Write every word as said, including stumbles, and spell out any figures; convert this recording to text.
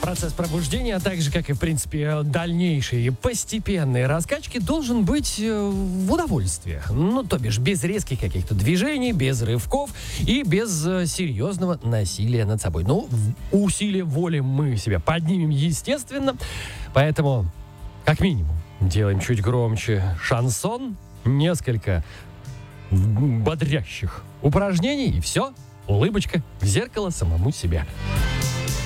Процесс пробуждения, а так же, как и, в принципе, дальнейшие постепенные раскачки, должен быть э, в удовольствиях. Ну, то бишь, без резких каких-то движений, без рывков и без э, серьезного насилия над собой. Ну, в- усилие воли мы себя поднимем, естественно. Поэтому, как минимум, делаем чуть громче шансон, несколько бодрящих упражнений, и все, улыбочка в зеркало самому себе.